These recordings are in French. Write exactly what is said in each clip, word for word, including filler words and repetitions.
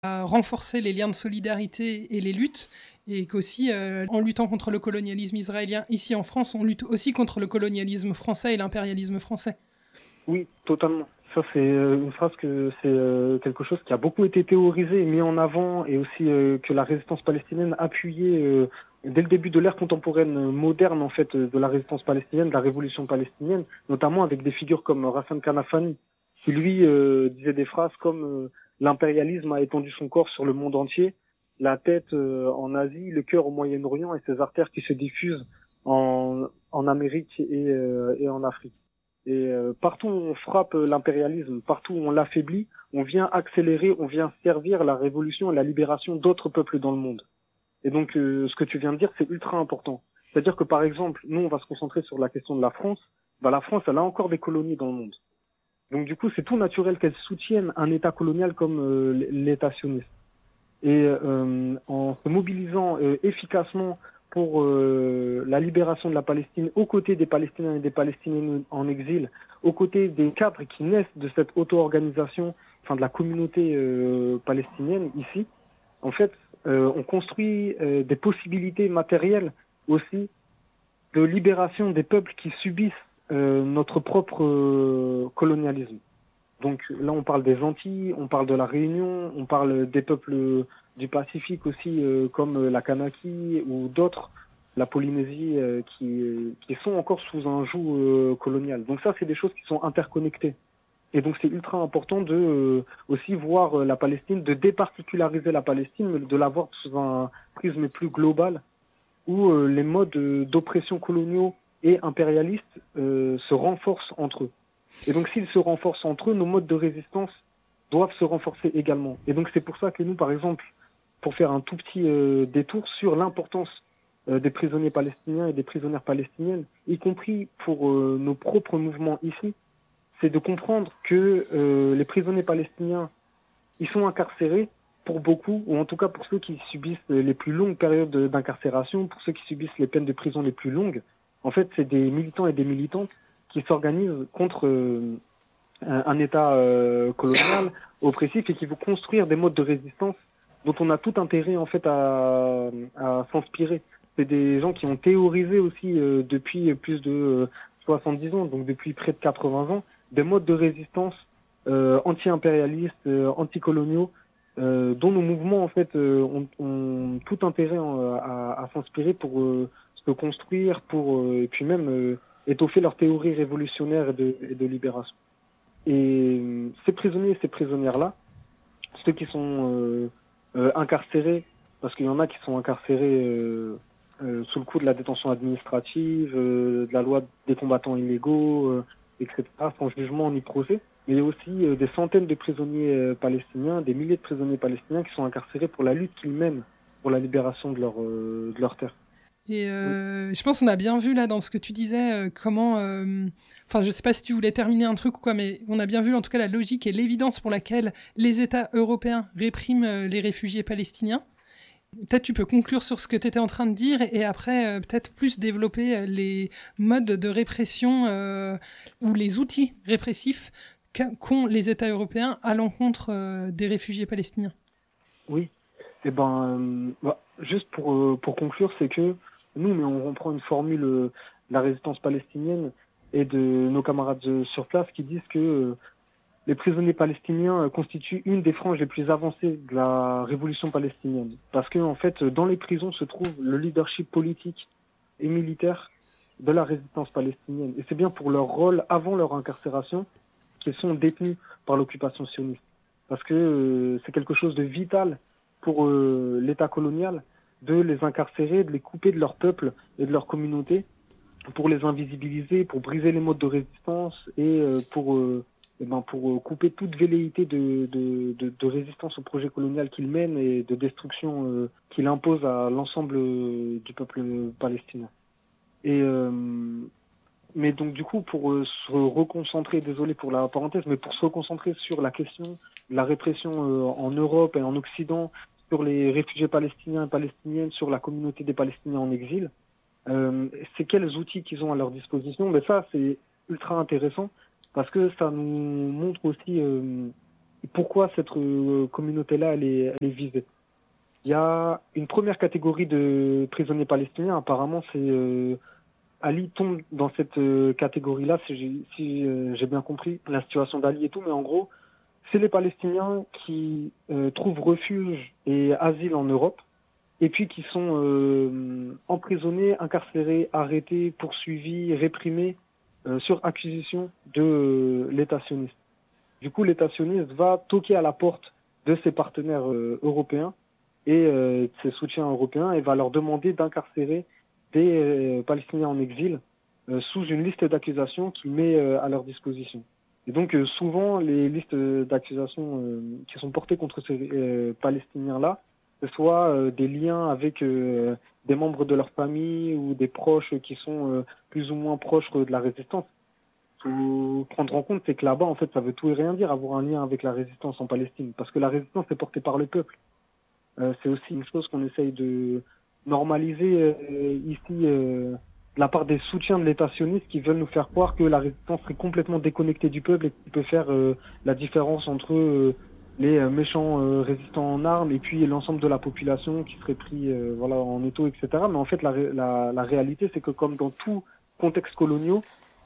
à renforcer les liens de solidarité et les luttes, et qu'aussi, euh, en luttant contre le colonialisme israélien ici en France, on lutte aussi contre le colonialisme français et l'impérialisme français. Oui, totalement. Ça, c'est euh, une phrase que c'est euh, quelque chose qui a beaucoup été théorisé et mis en avant, et aussi euh, que la résistance palestinienne appuyait euh, dès le début de l'ère contemporaine euh, moderne en fait euh, de la résistance palestinienne, de la révolution palestinienne, notamment avec des figures comme Hassan Kanafani, qui lui euh, disait des phrases comme euh, l'impérialisme a étendu son corps sur le monde entier, la tête euh, en Asie, le cœur au Moyen-Orient, et ses artères qui se diffusent en, en Amérique et, euh, et en Afrique. Et euh, partout où on frappe l'impérialisme, partout où on l'affaiblit, on vient accélérer, on vient servir la révolution et la libération d'autres peuples dans le monde. Et donc, euh, ce que tu viens de dire, c'est ultra important. C'est-à-dire que, par exemple, nous, on va se concentrer sur la question de la France. Bah, la France, elle a encore des colonies dans le monde. Donc, du coup, c'est tout naturel qu'elle soutienne un État colonial comme euh, l'État sioniste. Et euh, en se mobilisant euh, efficacement pour euh, la libération de la Palestine, aux côtés des Palestiniens et des Palestiniennes en exil, aux côtés des cadres qui naissent de cette auto-organisation, enfin de la communauté euh, palestinienne ici, en fait, euh, on construit euh, des possibilités matérielles aussi de libération des peuples qui subissent euh, notre propre euh, colonialisme. Donc là, on parle des Antilles, on parle de la Réunion, on parle des peuples du Pacifique aussi, euh, comme la Kanaki ou d'autres, la Polynésie, euh, qui, qui sont encore sous un joug euh, colonial. Donc ça, c'est des choses qui sont interconnectées. Et donc c'est ultra important de euh, aussi voir euh, la Palestine, de départiculariser la Palestine, mais de la voir sous un prisme plus global, où euh, les modes euh, d'oppression coloniaux et impérialistes euh, se renforcent entre eux. Et donc, s'ils se renforcent entre eux, nos modes de résistance doivent se renforcer également. Et donc, c'est pour ça que nous, par exemple, pour faire un tout petit euh, détour sur l'importance euh, des prisonniers palestiniens et des prisonnières palestiniennes, y compris pour euh, nos propres mouvements ici, c'est de comprendre que euh, les prisonniers palestiniens, ils sont incarcérés pour beaucoup, ou en tout cas pour ceux qui subissent les plus longues périodes d'incarcération, pour ceux qui subissent les peines de prison les plus longues. En fait, c'est des militants et des militantes qui s'organisent contre euh, un, un État euh, colonial oppressif et qui veut construire des modes de résistance dont on a tout intérêt en fait à, à s'inspirer. C'est des gens qui ont théorisé aussi euh, depuis plus de euh, soixante-dix ans, donc depuis près de quatre-vingts ans, des modes de résistance euh, anti-impérialistes, euh, anticoloniaux, euh, dont nos mouvements en fait euh, ont, ont tout intérêt en, à, à s'inspirer pour euh, se construire, pour euh, et puis même euh, étoffer leurs théories révolutionnaires et de, et de libération. Et euh, ces prisonniers et ces prisonnières-là, ceux qui sont euh, euh, incarcérés, parce qu'il y en a qui sont incarcérés euh, euh, sous le coup de la détention administrative, euh, de la loi des combattants illégaux, euh, et cetera, sans jugement ni procès. Mais il y a aussi euh, des centaines de prisonniers euh, palestiniens, des milliers de prisonniers palestiniens qui sont incarcérés pour la lutte qu'ils mènent pour la libération de leur, euh, de leur terre. Et euh, je pense qu'on a bien vu là dans ce que tu disais euh, comment, euh, enfin je sais pas si tu voulais terminer un truc ou quoi, mais on a bien vu en tout cas la logique et l'évidence pour laquelle les États européens répriment euh, les réfugiés palestiniens. Peut-être tu peux conclure sur ce que tu étais en train de dire et après euh, peut-être plus développer euh, les modes de répression euh, ou les outils répressifs qu'ont les États européens à l'encontre euh, des réfugiés palestiniens. Oui, et ben euh, bah, juste pour, euh, pour conclure, c'est que nous, mais on reprend une formule euh, de la résistance palestinienne et de nos camarades euh, sur place qui disent que euh, les prisonniers palestiniens euh, constituent une des franges les plus avancées de la révolution palestinienne. Parce que, en fait, dans les prisons se trouve le leadership politique et militaire de la résistance palestinienne. Et c'est bien pour leur rôle avant leur incarcération qu'ils sont détenus par l'occupation sioniste. Parce que euh, c'est quelque chose de vital pour euh, l'État colonial de les incarcérer, de les couper de leur peuple et de leur communauté, pour les invisibiliser, pour briser les modes de résistance et euh, pour, euh, eh ben, pour euh, couper toute velléité de, de, de, de résistance au projet colonial qu'ils mènent et de destruction euh, qu'il impose à l'ensemble euh, du peuple palestinien. Et euh, mais donc du coup, pour euh, se reconcentrer, désolé pour la parenthèse, mais pour se reconcentrer sur la question de la répression euh, en Europe et en Occident, sur les réfugiés palestiniens et palestiniennes, sur la communauté des Palestiniens en exil, euh, c'est quels outils qu'ils ont à leur disposition. Mais ça, c'est ultra intéressant parce que ça nous montre aussi euh, pourquoi cette euh, communauté-là, elle est, elle est visée. Il y a une première catégorie de prisonniers palestiniens, apparemment, c'est... Euh, Ali tombe dans cette euh, catégorie-là, si j'ai si, euh, j'ai bien compris la situation d'Ali et tout, mais en gros, c'est les Palestiniens qui euh, trouvent refuge et asile en Europe, et puis qui sont euh, emprisonnés, incarcérés, arrêtés, poursuivis, réprimés euh, sur accusation de euh, l'État sioniste. Du coup, l'État sioniste va toquer à la porte de ses partenaires euh, européens et euh, de ses soutiens européens et va leur demander d'incarcérer des euh, Palestiniens en exil euh, sous une liste d'accusations qu'il met euh, à leur disposition. Et donc euh, souvent, les listes d'accusations euh, qui sont portées contre ces euh, Palestiniens-là, ce soit euh, des liens avec euh, des membres de leur famille ou des proches qui sont euh, plus ou moins proches de la résistance. Il faut prendre en compte, c'est que là-bas, en fait, ça veut tout et rien dire, avoir un lien avec la résistance en Palestine, parce que la résistance est portée par le peuple. Euh, c'est aussi une chose qu'on essaye de normaliser euh, ici euh, de la part des soutiens de l'État sioniste qui veulent nous faire croire que la résistance serait complètement déconnectée du peuple et qui peut faire euh, la différence entre euh, les euh, méchants euh, résistants en armes et puis l'ensemble de la population qui serait pris euh, voilà, en étau, et cetera. Mais en fait, la, la, la réalité, c'est que comme dans tout contexte colonial,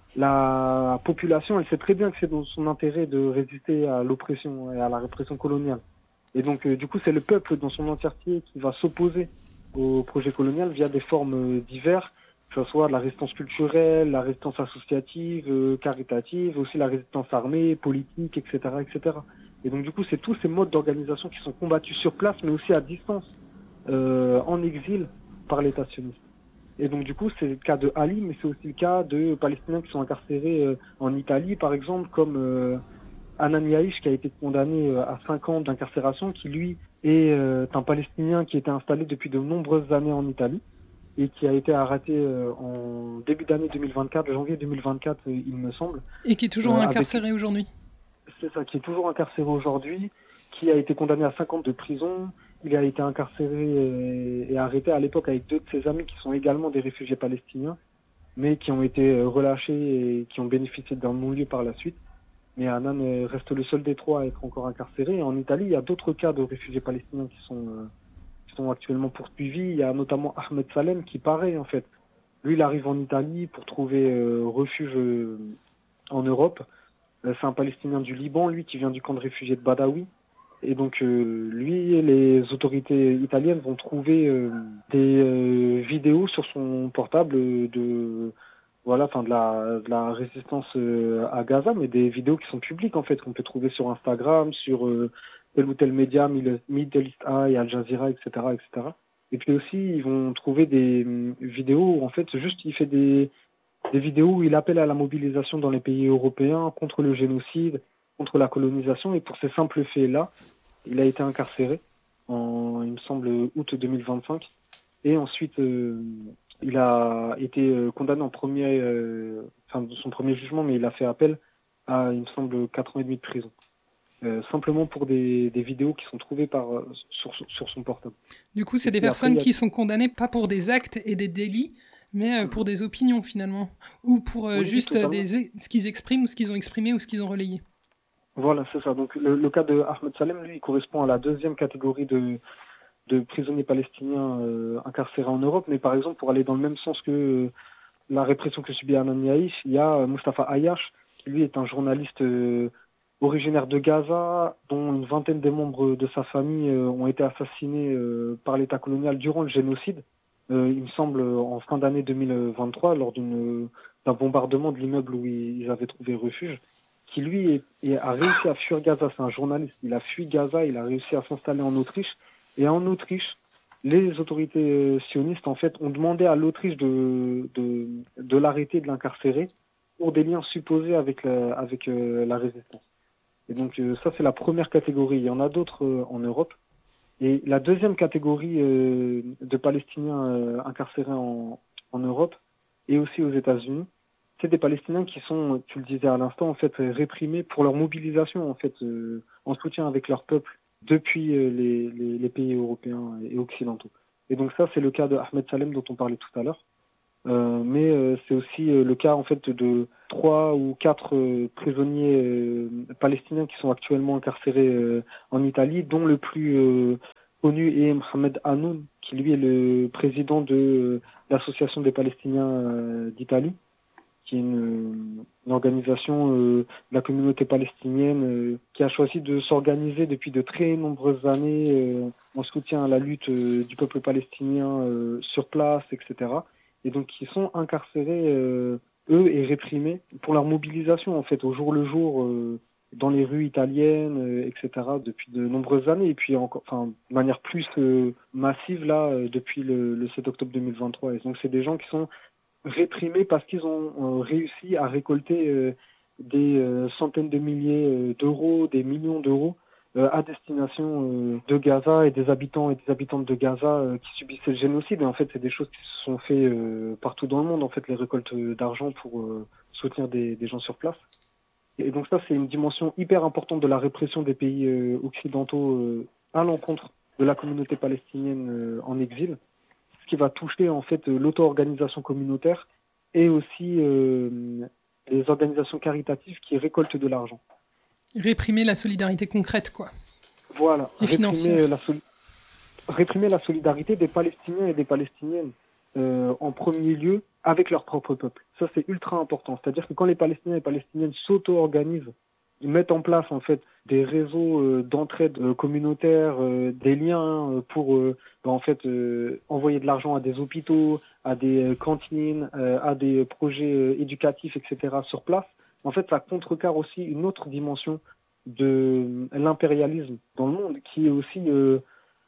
la population, elle sait très bien que c'est dans son intérêt de résister à l'oppression et à la répression coloniale. Et donc, euh, du coup, c'est le peuple dans son entièreté qui va s'opposer au projet colonial via des formes euh, diverses, que ce soit la résistance culturelle, la résistance associative, euh, caritative, aussi la résistance armée, politique, et cetera, et cetera. Et donc, du coup, c'est tous ces modes d'organisation qui sont combattus sur place, mais aussi à distance, euh, en exil, par l'État sioniste. Et donc, du coup, c'est le cas de Ali, mais c'est aussi le cas de Palestiniens qui sont incarcérés euh, en Italie, par exemple, comme... Euh, Hanan Yaïch, qui a été condamné à cinq ans d'incarcération, qui lui est euh, un Palestinien qui était installé depuis de nombreuses années en Italie et qui a été arrêté euh, en début d'année deux mille vingt-quatre, janvier deux mille vingt-quatre, euh, il me semble. Et qui est toujours euh, incarcéré avec... aujourd'hui. C'est ça, qui est toujours incarcéré aujourd'hui, qui a été condamné à cinq ans de prison. Il a été incarcéré et, et arrêté à l'époque avec deux de ses amis qui sont également des réfugiés palestiniens, mais qui ont été relâchés et qui ont bénéficié d'un non-lieu par la suite. Mais Hanan reste le seul des trois à être encore incarcéré. Et en Italie, il y a d'autres cas de réfugiés palestiniens qui sont, euh, qui sont actuellement poursuivis. Il y a notamment Ahmed Salem qui, pareil, en fait, lui, il arrive en Italie pour trouver euh, refuge euh, en Europe. Euh, c'est un Palestinien du Liban, lui, qui vient du camp de réfugiés de Badawi. Et donc, euh, lui, les autorités italiennes vont trouver euh, des euh, vidéos sur son portable de... Voilà, enfin de la, de la résistance euh, à Gaza, mais des vidéos qui sont publiques en fait, qu'on peut trouver sur Instagram, sur euh, tel ou tel média, Middle East Eye, Al Jazeera, et cetera, et cetera. Et puis aussi, ils vont trouver des euh, vidéos où en fait, juste il fait des, des vidéos où il appelle à la mobilisation dans les pays européens contre le génocide, contre la colonisation, et pour ces simples faits-là, il a été incarcéré en, il me semble, août deux mille vingt-cinq, et ensuite... Euh, Il a été condamné en premier, euh, enfin de son premier jugement, mais il a fait appel à, il me semble, quatre ans et demi de prison. Euh, simplement pour des, des vidéos qui sont trouvées par, sur, sur son portable. Du coup, c'est des personnes après, qui a... sont condamnées pas pour des actes et des délits, mais pour des opinions finalement, ou pour euh, oui, juste des, ce qu'ils expriment, ou ce qu'ils ont exprimé, ou ce qu'ils ont relayé. Voilà, c'est ça. Donc le, le cas de Ahmed Salem, lui, il correspond à la deuxième catégorie de de prisonniers palestiniens euh, incarcérés en Europe, mais par exemple, pour aller dans le même sens que euh, la répression que subit Hanan Yaïch, il y a euh, Mustafa Ayash, qui lui est un journaliste euh, originaire de Gaza, dont une vingtaine des membres de sa famille euh, ont été assassinés euh, par l'État colonial durant le génocide, euh, il me semble en fin d'année deux mille vingt-trois, lors d'une, d'un bombardement de l'immeuble où ils avaient trouvé refuge, qui lui est, est, a réussi à fuir Gaza, c'est un journaliste, il a fui Gaza, il a réussi à s'installer en Autriche. Et en Autriche, les autorités sionistes, en fait, ont demandé à l'Autriche de, de, de l'arrêter, de l'incarcérer, pour des liens supposés avec la, avec, euh, la résistance. Et donc, euh, ça, c'est la première catégorie. Il y en a d'autres euh, en Europe. Et la deuxième catégorie euh, de Palestiniens euh, incarcérés en, en Europe, et aussi aux États-Unis, c'est des Palestiniens qui sont, tu le disais à l'instant, en fait, réprimés pour leur mobilisation, en fait, euh, en soutien avec leur peuple, depuis les, les, les pays européens et occidentaux. Et donc ça, c'est le cas de Ahmed Salem dont on parlait tout à l'heure. Euh, mais euh, c'est aussi euh, le cas en fait de trois ou quatre euh, prisonniers euh, palestiniens qui sont actuellement incarcérés euh, en Italie, dont le plus euh, connu est Mohamed Hanoun, qui lui est le président de euh, l'Association des Palestiniens euh, d'Italie, qui est une, une organisation euh, de la communauté palestinienne euh, qui a choisi de s'organiser depuis de très nombreuses années euh, en soutien à la lutte euh, du peuple palestinien euh, sur place, et cetera. Et donc qui sont incarcérés, euh, eux, et réprimés pour leur mobilisation, en fait, au jour le jour, euh, dans les rues italiennes, euh, et cetera, depuis de nombreuses années, et puis encore, enfin, de manière plus euh, massive, là, euh, depuis le, le sept octobre deux mille vingt-trois. Et donc c'est des gens qui sont réprimés parce qu'ils ont euh, réussi à récolter euh, des euh, centaines de milliers euh, d'euros, des millions d'euros, Euh, à destination euh, de Gaza et des habitants et des habitantes de Gaza euh, qui subissaient le génocide. Et en fait, c'est des choses qui se sont faites euh, partout dans le monde, en fait, les récoltes d'argent pour euh, soutenir des, des gens sur place. Et donc ça, c'est une dimension hyper importante de la répression des pays euh, occidentaux euh, à l'encontre de la communauté palestinienne euh, en exil, ce qui va toucher en fait euh, l'auto-organisation communautaire et aussi euh, les organisations caritatives qui récoltent de l'argent. Réprimer la solidarité concrète, quoi. Voilà, et financière. Réprimer la, soli- réprimer la solidarité des Palestiniens et des Palestiniennes euh, en premier lieu avec leur propre peuple. Ça, c'est ultra important. C'est-à-dire que quand les Palestiniens et les Palestiniennes s'auto-organisent, ils mettent en place en fait des réseaux euh, d'entraide euh, communautaire, euh, des liens euh, pour euh, ben, en fait euh, envoyer de l'argent à des hôpitaux, à des euh, cantines, euh, à des projets euh, éducatifs, et cetera sur place. En fait, ça contrecarre aussi une autre dimension de l'impérialisme dans le monde, qui est aussi euh,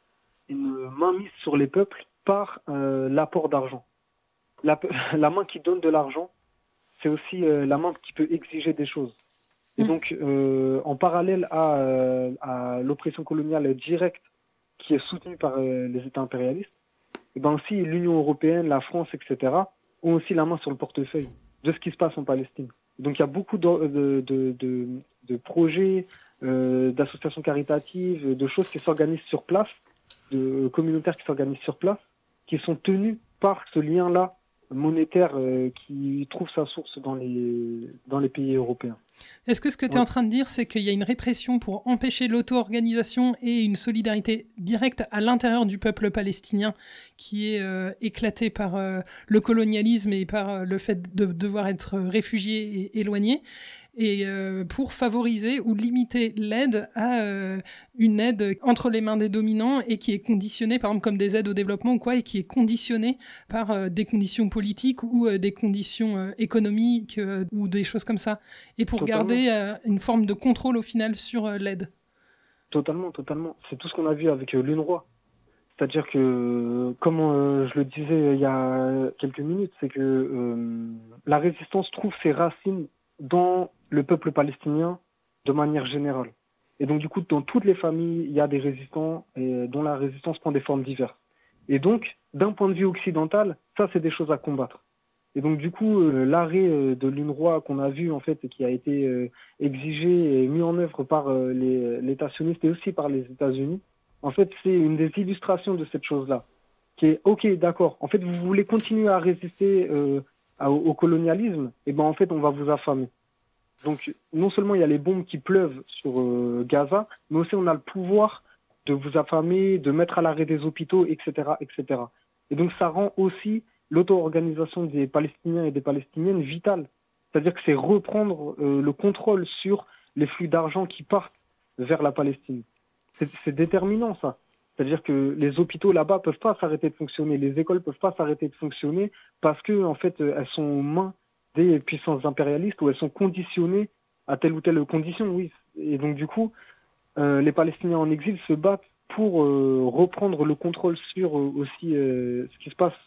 une mainmise sur les peuples par euh, l'apport d'argent. La, la main qui donne de l'argent, c'est aussi euh, la main qui peut exiger des choses. Et donc, euh, en parallèle à, euh, à l'oppression coloniale directe qui est soutenue par euh, les États impérialistes, et ben aussi l'Union européenne, la France, et cetera, ont aussi la main sur le portefeuille de ce qui se passe en Palestine. Donc il y a beaucoup de, de, de, de, de projets, euh, d'associations caritatives, de choses qui s'organisent sur place, de communautaires qui s'organisent sur place, qui sont tenus par ce lien-là monétaire euh, qui trouve sa source dans les, dans les pays européens. Est-ce que ce que tu es ouais. en train de dire, c'est qu'il y a une répression pour empêcher l'auto-organisation et une solidarité directe à l'intérieur du peuple palestinien qui est euh, éclaté par euh, le colonialisme et par euh, le fait de devoir être réfugié et éloigné, et euh, pour favoriser ou limiter l'aide à euh, une aide entre les mains des dominants et qui est conditionnée, par exemple comme des aides au développement ou quoi, et qui est conditionnée par euh, des conditions politiques ou euh, des conditions euh, économiques euh, ou des choses comme ça, et pour totalement. garder euh, une forme de contrôle au final sur euh, l'aide. Totalement, totalement. C'est tout ce qu'on a vu avec euh, l'UNRWA. C'est-à-dire que, comme euh, je le disais il y a quelques minutes, c'est que euh, la résistance trouve ses racines dans le peuple palestinien de manière générale. Et donc, du coup, dans toutes les familles, il y a des résistants et dont la résistance prend des formes diverses. Et donc, d'un point de vue occidental, ça, c'est des choses à combattre. Et donc, du coup, euh, l'arrêt euh, de l'UNRWA qu'on a vu, en fait, et qui a été euh, exigé et mis en œuvre par euh, les, l'État sioniste et aussi par les États-Unis, en fait, c'est une des illustrations de cette chose-là. Qui est, OK, d'accord, en fait, vous voulez continuer à résister euh, à, au colonialisme, et ben en fait, on va vous affamer. Donc, non seulement il y a les bombes qui pleuvent sur euh, Gaza, mais aussi on a le pouvoir de vous affamer, de mettre à l'arrêt des hôpitaux, et cetera, et cetera. Et donc, ça rend aussi l'auto-organisation des Palestiniens et des Palestiniennes vitale. C'est-à-dire que c'est reprendre euh, le contrôle sur les flux d'argent qui partent vers la Palestine. C'est, c'est déterminant, ça. C'est-à-dire que les hôpitaux là-bas peuvent pas s'arrêter de fonctionner, les écoles peuvent pas s'arrêter de fonctionner parce que, en fait, elles sont aux mains des puissances impérialistes ou elles sont conditionnées à telle ou telle condition, oui. Et donc, du coup, euh, les Palestiniens en exil se battent pour euh, reprendre le contrôle sur euh, aussi euh, ce qui se passe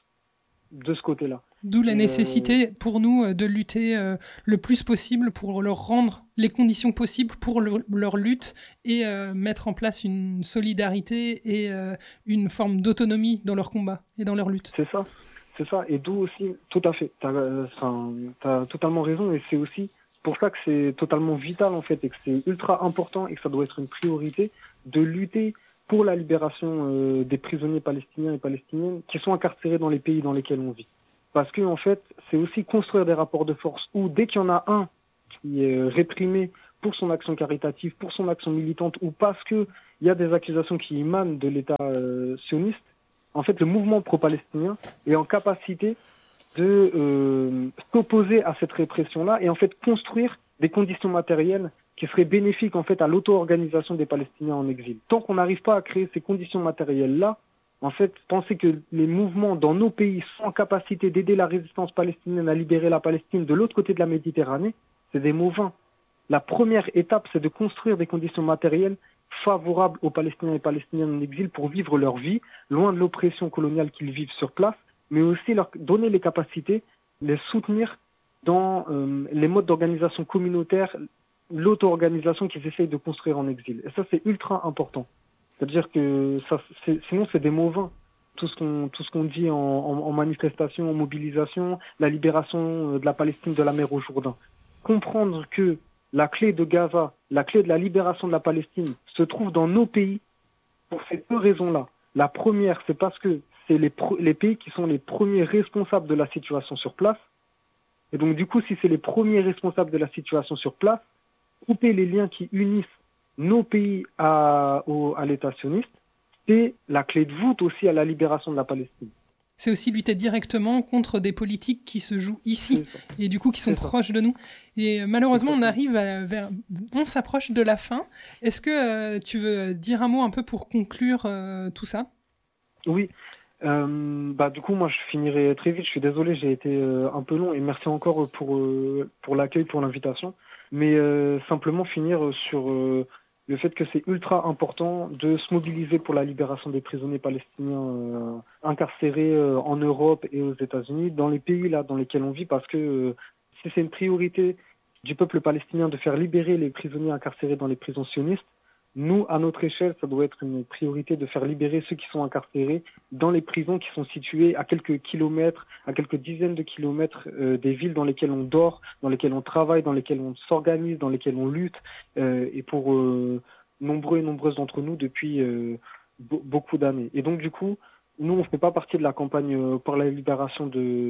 de ce côté-là. D'où la nécessité euh... pour nous de lutter euh, le plus possible pour leur rendre les conditions possibles pour le, leur lutte et euh, mettre en place une solidarité et euh, une forme d'autonomie dans leur combat et dans leur lutte. C'est ça, c'est ça. Et d'où aussi, tout à fait, t'as, euh, t'as totalement raison, et c'est aussi pour ça que c'est totalement vital en fait, et que c'est ultra important et que ça doit être une priorité de lutter pour la libération euh, des prisonniers palestiniens et palestiniennes qui sont incarcérés dans les pays dans lesquels on vit. parce que en fait, c'est aussi construire des rapports de force où dès qu'il y en a un qui est réprimé pour son action caritative, pour son action militante, ou parce qu'il y a des accusations qui émanent de l'État euh, sioniste, en fait, le mouvement pro-palestinien est en capacité de euh, s'opposer à cette répression-là et en fait construire des conditions matérielles qui seraient bénéfiques en fait à l'auto-organisation des Palestiniens en exil. Tant qu'on n'arrive pas à créer ces conditions matérielles-là, en fait, penser que les mouvements dans nos pays sont en capacité d'aider la résistance palestinienne à libérer la Palestine de l'autre côté de la Méditerranée, c'est des mots vains. La première étape, c'est de construire des conditions matérielles favorables aux Palestiniens et Palestiniennes en exil pour vivre leur vie, loin de l'oppression coloniale qu'ils vivent sur place, mais aussi leur donner les capacités, les soutenir dans euh, les modes d'organisation communautaire, l'auto-organisation qu'ils essayent de construire en exil. Et ça, c'est ultra important. C'est-à-dire que ça, c'est, sinon, c'est des mots vains. Tout ce qu'on, tout ce qu'on dit en, en, en manifestation, en mobilisation, la libération de la Palestine de la mer au Jourdain. Comprendre que la clé de Gaza, la clé de la libération de la Palestine se trouve dans nos pays pour ces deux raisons-là. La première, c'est parce que c'est les, pro- les pays qui sont les premiers responsables de la situation sur place. Et donc, du coup, si c'est les premiers responsables de la situation sur place, couper les liens qui unissent nos pays à, au, à l'État sioniste, c'est la clé de voûte aussi à la libération de la Palestine. C'est aussi lutter directement contre des politiques qui se jouent ici et du coup qui sont proches de nous. Et malheureusement, on arrive à, vers, on s'approche de la fin. Est-ce que euh, tu veux dire un mot un peu pour conclure euh, tout ça ? Oui. Euh, bah du coup, moi, je finirai très vite. Je suis désolé, j'ai été euh, un peu long et merci encore pour euh, pour l'accueil, pour l'invitation. Mais euh, simplement finir sur euh, le fait que c'est ultra important de se mobiliser pour la libération des prisonniers palestiniens euh, incarcérés euh, en Europe et aux États-Unis, dans les pays là dans lesquels on vit, parce que euh, si c'est une priorité du peuple palestinien de faire libérer les prisonniers incarcérés dans les prisons sionistes, nous, à notre échelle, ça doit être une priorité de faire libérer ceux qui sont incarcérés dans les prisons qui sont situées à quelques kilomètres, à quelques dizaines de kilomètres euh, des villes dans lesquelles on dort, dans lesquelles on travaille, dans lesquelles on s'organise, dans lesquelles on lutte, euh, et pour euh, nombreux et nombreuses d'entre nous depuis euh, b- beaucoup d'années. Et donc, du coup, nous, on ne fait pas partie de la campagne euh, pour la libération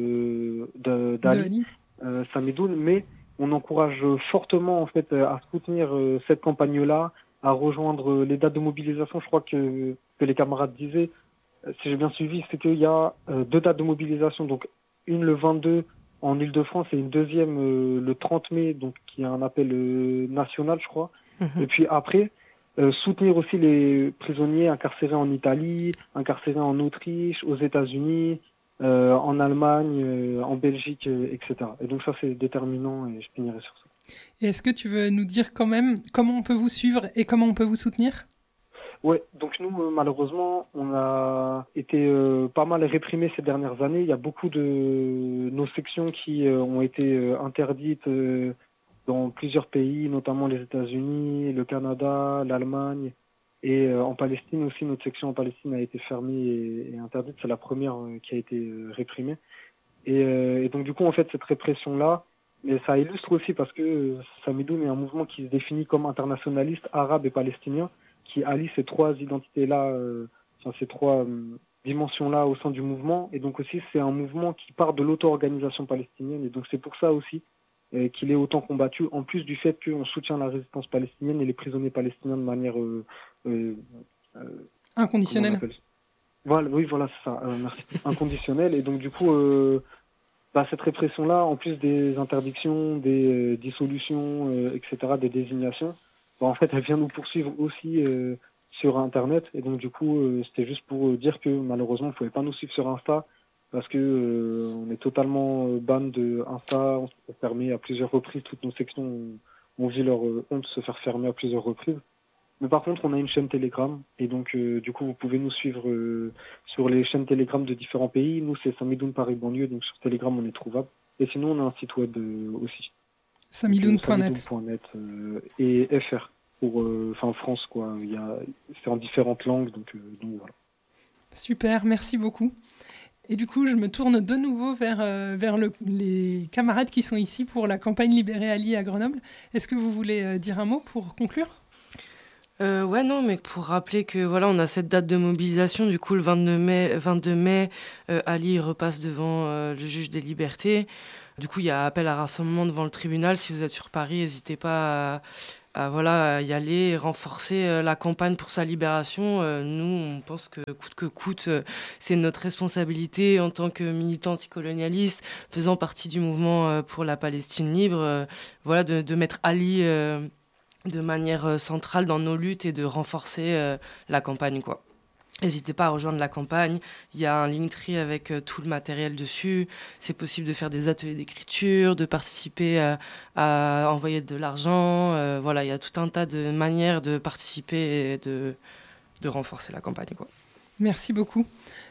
de, de, d'Ali, euh, Samidoun, mais on encourage fortement, en fait, à soutenir euh, cette campagne-là, à rejoindre les dates de mobilisation. Je crois que, que les camarades disaient, si j'ai bien suivi, c'est qu'il y a euh, deux dates de mobilisation, donc une le vingt-deux en Île-de-France et une deuxième euh, le trente mai, donc qui est un appel euh, national, je crois. Mmh. Et puis après, euh, soutenir aussi les prisonniers incarcérés en Italie, incarcérés en Autriche, aux États-Unis, euh, en Allemagne, euh, en Belgique, euh, et cetera. Et donc ça, c'est déterminant et je finirai sur ça. Et est-ce que tu veux nous dire quand même comment on peut vous suivre et comment on peut vous soutenir ? Ouais, donc nous, euh, malheureusement, on a été euh, pas mal réprimés ces dernières années. Il y a beaucoup de nos sections qui euh, ont été euh, interdites euh, dans plusieurs pays, notamment les États-Unis, le Canada, l'Allemagne. Et euh, en Palestine aussi, notre section en Palestine a été fermée et, et interdite. C'est la première euh, qui a été euh, réprimée. Et, euh, et donc du coup, en fait, cette répression-là, mais ça illustre aussi parce que euh, Samidoun est un mouvement qui se définit comme internationaliste, arabe et palestinien, qui allie ces trois identités-là, euh, enfin, ces trois euh, dimensions-là au sein du mouvement. Et donc aussi, c'est un mouvement qui part de l'auto-organisation palestinienne. Et donc c'est pour ça aussi euh, qu'il est autant combattu, en plus du fait qu'on soutient la résistance palestinienne et les prisonniers palestiniens de manière... Euh, euh, euh, inconditionnelle. Voilà, oui, voilà, c'est ça. Euh, merci. Inconditionnelle. Et donc du coup... Euh, Bah, cette répression-là, en plus des interdictions, des euh, dissolutions, euh, et cetera, des désignations, bah, en fait, elle vient nous poursuivre aussi euh, sur Internet. Et donc, du coup, euh, c'était juste pour dire que malheureusement, vous ne pouvez pas nous suivre sur Insta parce que euh, on est totalement euh, ban de Insta. On s'est fait fermer à plusieurs reprises. Toutes nos sections ont, ont vu leur euh, honte se faire fermer à plusieurs reprises. Mais par contre, on a une chaîne Telegram et donc euh, du coup, vous pouvez nous suivre euh, sur les chaînes Telegram de différents pays. Nous, c'est Samidoun Paris Banlieue, donc sur Telegram, on est trouvable. Et sinon, on a un site web euh, aussi. Samidoun point net. Euh, et F R pour, enfin euh, France quoi. Il y a, c'est en différentes langues, donc, euh, donc voilà. Super, merci beaucoup. Et du coup, je me tourne de nouveau vers, euh, vers le, les camarades qui sont ici pour la campagne Libérer Ali à Grenoble. Est-ce que vous voulez euh, dire un mot pour conclure ? Euh, ouais, non, mais pour rappeler que voilà, on a cette date de mobilisation, du coup, le vingt-deux mai, vingt-deux mai, euh, Ali repasse devant euh, le juge des libertés. Du coup, il y a appel à rassemblement devant le tribunal. Si vous êtes sur Paris, n'hésitez pas à, à, voilà, à y aller, renforcer euh, la campagne pour sa libération. Euh, nous, on pense que coûte que coûte, euh, c'est notre responsabilité en tant que militants anticolonialistes, faisant partie du mouvement euh, pour la Palestine libre, euh, voilà, de, de mettre Ali euh, de manière euh, centrale dans nos luttes et de renforcer euh, la campagne, quoi. N'hésitez pas à rejoindre la campagne. Il y a un Linktree avec euh, tout le matériel dessus. C'est possible de faire des ateliers d'écriture, de participer à, à envoyer de l'argent. Euh, voilà, il y a tout un tas de manières de participer et de, de renforcer la campagne, quoi. Merci beaucoup.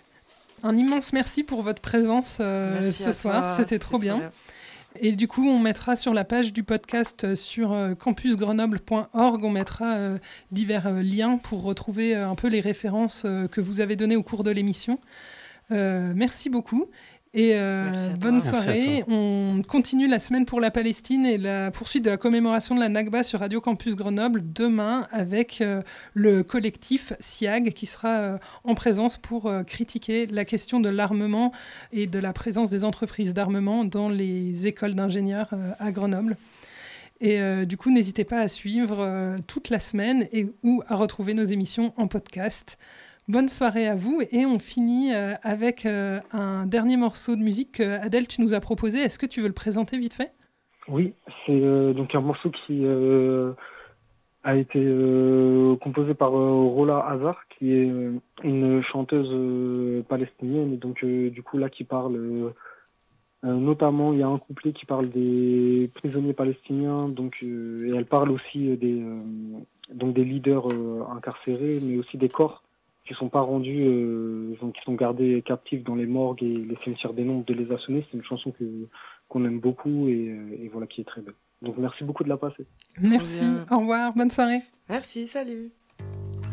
Un immense merci pour votre présence euh, Merci ce à soir. toi, C'était, c'était trop trop bien. bien. Et du coup, on mettra sur la page du podcast euh, sur euh, campus grenoble point org, on mettra euh, divers euh, liens pour retrouver euh, un peu les références euh, que vous avez données au cours de l'émission. Euh, merci beaucoup. Et euh, Merci à bonne toi. soirée. On continue la semaine pour la Palestine et la poursuite de la commémoration de la Nakba sur Radio Campus Grenoble demain avec euh, le collectif SIAG qui sera euh, en présence pour euh, critiquer la question de l'armement et de la présence des entreprises d'armement dans les écoles d'ingénieurs euh, à Grenoble. Et euh, du coup, n'hésitez pas à suivre euh, toute la semaine et ou à retrouver nos émissions en podcast. Bonne soirée à vous et on finit euh, avec euh, un dernier morceau de musique que Adèle, tu nous as proposé. Est-ce que tu veux le présenter vite fait ? Oui, c'est euh, donc un morceau qui euh, a été euh, composé par euh, Rola Hazar, qui est euh, une chanteuse euh, palestinienne, et donc euh, du coup là qui parle euh, euh, notamment, il y a un couplet qui parle des prisonniers palestiniens, donc euh, et elle parle aussi des euh, donc des leaders euh, incarcérés, mais aussi des corps qui sont pas rendus, euh, donc qui sont gardés captifs dans les morgues et les cimetières des nombres de les assommer. C'est une chanson que qu'on aime beaucoup et, et voilà qui est très belle. Donc merci beaucoup de la passer. Merci, au revoir, bonne soirée. Merci, salut.